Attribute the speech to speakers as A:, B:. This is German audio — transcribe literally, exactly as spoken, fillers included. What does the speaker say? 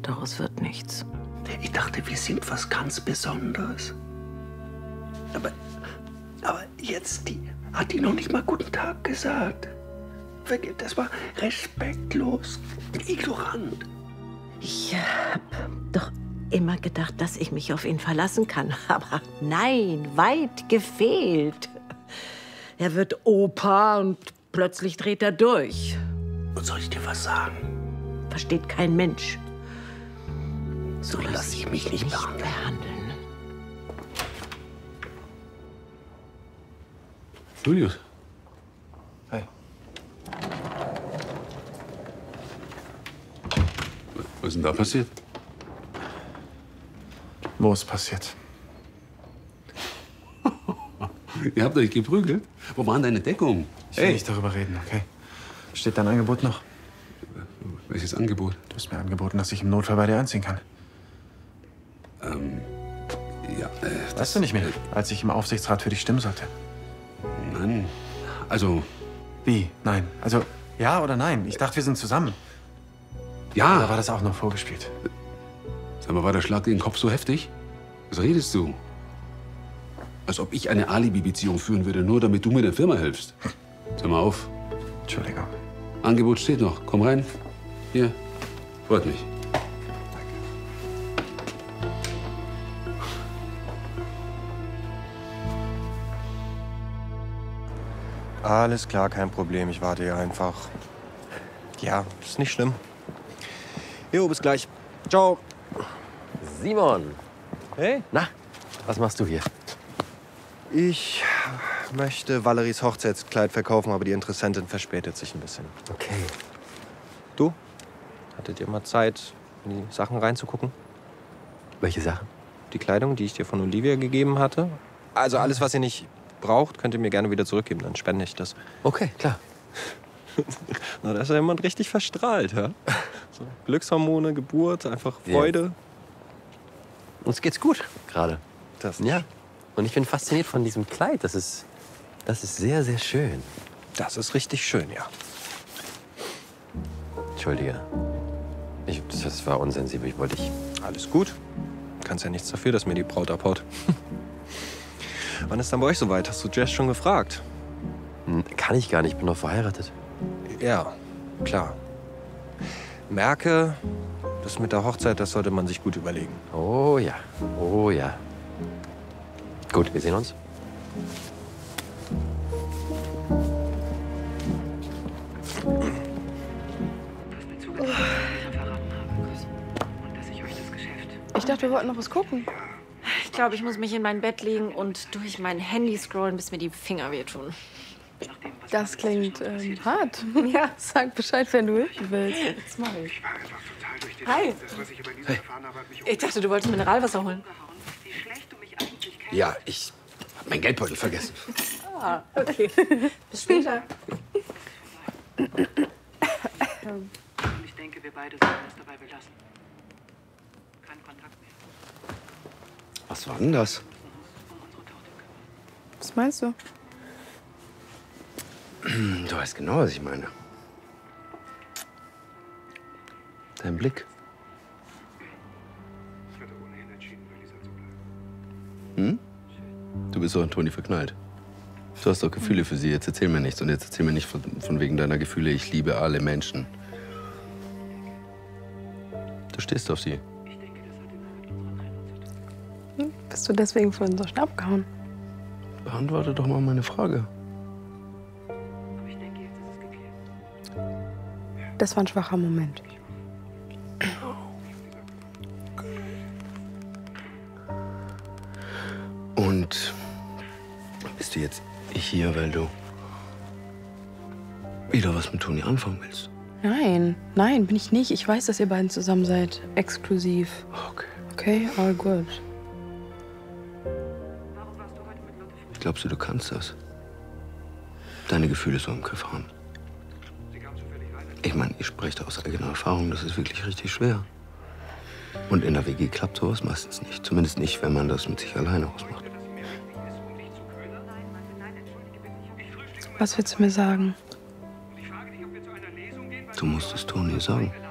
A: Daraus wird nichts.
B: Ich dachte, wir sind was ganz Besonderes. Aber, aber jetzt die, hat die noch nicht mal guten Tag gesagt. Das war respektlos, ignorant.
A: Ich hab doch immer gedacht, dass ich mich auf ihn verlassen kann. Aber nein, weit gefehlt. Er wird Opa und plötzlich dreht er durch.
B: Und soll ich dir was sagen?
A: Versteht kein Mensch.
B: So lasse ich mich nicht behandeln.
A: behandeln.
C: Julius.
D: Hi.
C: Was ist denn da passiert?
D: Wo ist passiert?
C: Ihr habt euch geprügelt? Wo waren deine Deckungen?
D: Ich will nicht darüber reden, okay? Steht dein Angebot noch?
C: Welches Angebot?
D: Du hast mir angeboten, dass ich im Notfall bei dir einziehen kann.
C: Ähm, ja, äh,
D: Weißt du nicht mehr, als ich im Aufsichtsrat für dich stimmen sollte?
C: Nein, also...
D: Wie? Nein. Also, ja oder nein? Ich dachte, wir sind zusammen.
C: Ja.
D: Oder war das auch noch vorgespielt?
C: Sag mal, war der Schlag gegen den Kopf so heftig? Was redest du? Als ob ich eine Alibi-Beziehung führen würde, nur damit du mir der Firma hilfst. Hör mal auf.
D: Entschuldigung.
C: Angebot steht noch. Komm rein. Hier. Freut mich.
E: Alles klar, kein Problem. Ich warte hier einfach. Ja, ist nicht schlimm. Jo, bis gleich. Ciao.
F: Simon.
E: Hey.
F: Na, was machst du hier?
E: Ich möchte Valeries Hochzeitskleid verkaufen, aber die Interessentin verspätet sich ein bisschen.
F: Okay.
E: Du? Hattet ihr mal Zeit, in die Sachen reinzugucken?
F: Welche Sachen?
E: Die Kleidung, die ich dir von Olivia gegeben hatte. Also alles, was ihr nicht braucht, könnt ihr mir gerne wieder zurückgeben. Dann spende ich das.
F: Okay, klar.
E: Na, da ist ja jemand richtig verstrahlt, ja? So, Glückshormone, Geburt, einfach Freude.
F: Ja. Uns geht's gut gerade.
E: Das
F: Ja. Und ich bin fasziniert von diesem Kleid. Das ist, das ist sehr, sehr schön.
E: Das ist richtig schön, ja.
F: Entschuldige. Ich, das war unsensibel. Ich wollte dich...
E: Alles gut. Kannst ja nichts dafür, dass mir die Braut abhaut. Wann ist dann bei euch soweit? Hast du Jess schon gefragt?
F: Kann ich gar nicht. Ich bin noch verheiratet.
E: Ja, klar. Merke, das mit der Hochzeit, das sollte man sich gut überlegen.
F: Oh ja. Oh ja. Gut, wir sehen uns.
G: Ich dachte, wir wollten noch was gucken.
H: Ich glaube, ich muss mich in mein Bett legen und durch mein Handy scrollen, bis mir die Finger wehtun.
G: Das klingt ähm, hart. Ja, sag Bescheid, wenn du helfen willst.
H: Das mache ich. Hi. Hey. Ich dachte, du wolltest Mineralwasser holen.
C: Ja, ich hab mein Geldbeutel vergessen.
H: Ah, okay. Bis später.
I: Ich denke, wir beide sollten es dabei belassen. Kein Kontakt mehr.
C: Was war denn das?
G: Was meinst du?
C: Du weißt genau, was ich meine. Dein Blick. Hm? Du bist doch in Toni verknallt. Du hast doch Gefühle für sie. Jetzt erzähl mir nichts. Und jetzt erzähl mir nicht von, von wegen deiner Gefühle. Ich liebe alle Menschen. Du stehst auf sie.
G: Hm? Bist du deswegen vorhin so schnell abgehauen?
C: Beantworte doch mal meine Frage.
G: Das war ein schwacher Moment.
C: Und bist du jetzt hier, weil du wieder was mit Toni anfangen willst?
G: Nein, nein, bin ich nicht. Ich weiß, dass ihr beiden zusammen seid. Exklusiv.
C: Okay.
G: Okay, all good.
C: Glaubst du, du kannst das? Deine Gefühle so im Griff haben? Ich meine, ich spreche da aus eigener Erfahrung, das ist wirklich richtig schwer. Und in der W G klappt sowas meistens nicht. Zumindest nicht, wenn man das mit sich alleine ausmacht.
G: Was willst du mir sagen?
C: Du musst es Toni sagen.